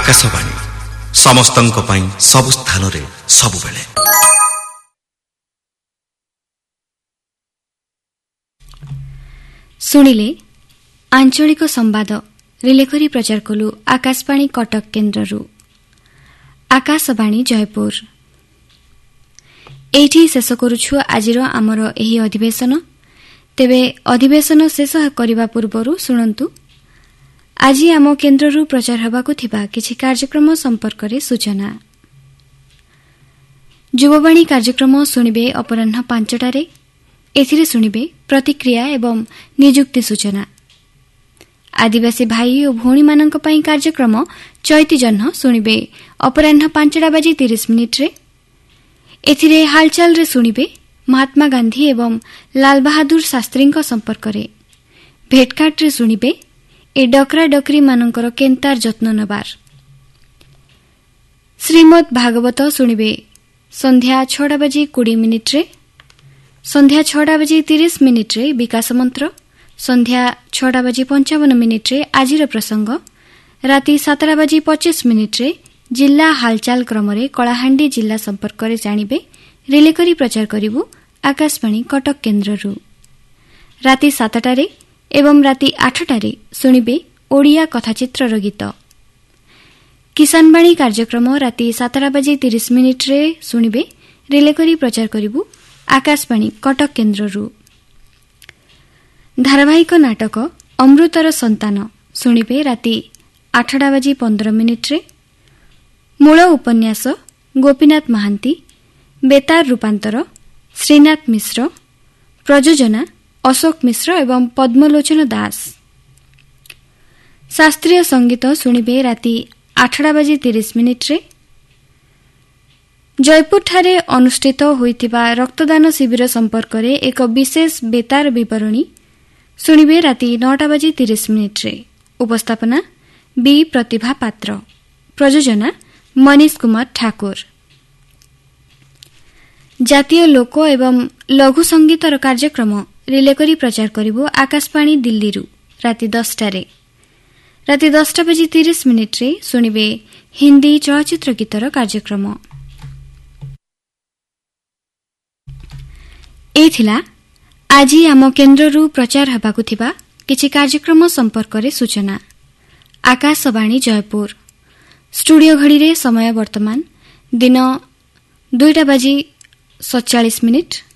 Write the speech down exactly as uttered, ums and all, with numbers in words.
आकाशवाणी समस्तंक पई सब स्थान रे सब बेले। सुनिले आंचलिक संवाद रिलेखरी प्रचार कलु आकाशवाणी कटक केन्द्ररू। आकाशवाणी जयपुर एठी शेष करुछु आजिर आमर एही अधिवेशन। तेबे अधिवेशन शेष करिबा पूर्वरु सुनंतु आज आम केन्द्ररू प्रचार हेबाकु थिबा किछि कार्यक्रम संपर्क रे सूचना। युववाणी कार्यक्रम सुनिबे अपराह्न पांचटारे। एथिरे सुनिबे प्रतिक्रिया एवं नियुक्ति सूचना। आदिवासी भाई और भौणी मानक पई कार्यक्रम चैती जह्न सुनिबे अपराह्न पांचटा बाजी तीस मिनिट रे। एथिरे हालचाल रे सुनिबे महात्मा गांधी एवं लाल बहादुर शास्त्री संपर्क रे। भेटघाट रे सुनिबे ए डकरा डकरी मानकर केन्तार जत्न नबार। श्रीमद भागवत सुनिबे संध्या छटा बाजी बीस मिनिट रे। संध्या छटा बाजी तीस मिनिट रे विकास मंत्र। संध्या छटा बाजी पंचावन मिनिट रे आजिर प्रसंग। राति सातटा बाजी पच्चीस मिनिट रे जिला हालचाल क्रम रे कलाहांडी जिला संपर्क रे जानिबे रिले करी प्रचार करिवु आकाशवाणी कटक केन्द्ररू। राति सातटा रे एवं राति आठटा रे सुनिबे ओडिया कथाचित्र गीत। किसानवाणी कार्यक्रम राति सातटा बाजी तीस मिनिट रे सुनिबे रिले करी प्रचार करिवु आकाशवाणी कटक केन्द्ररू। धारावाहिक नाटक अमृतर संतान सुनिबे राति आठटा बाजी पंद्रह मिनिट रे। मूल उपन्यास गोपीनाथ महांती, बेतार रूपांतर श्रीनाथ मिश्र, प्रयोजना अशोक मिश्र एवं पद्मलोचन दास। शास्त्रीय संगीत सुनिबे राति आठटा बाजी तीस मिनिट रे। जयपुर ठारे अनुष्ठित होइतिबा रक्तदान शिविर संपर्क रे एक विशेष बेतार विवरणी सुनिबे राति नौटा बाजी तीस मिनिट रे। उपस्थापना बी प्रतिभा पात्र। प्रयोजना मनीष कुमार ठाकुर। जातीय लोक एवं लघु संगीतर कार्यक्रम रिले करी प्रचार करिवो आकाशवाणी दिल्लीरू राति दसटा रे। राति दसटा बाजी तीस मिनिट रे सुनिबे हिंदी चलचित्र गीतर कार्यक्रम। एथिला आज आम केन्द्ररू प्रचार हेबाकु थिबा किछि कार्यक्रम संपर्क रे सूचना। आकाशवाणी जयपुर स्टूडियो घड़ी रे समय वर्तमान दिन दुईटा बाजी सैंतालीस मिनिट।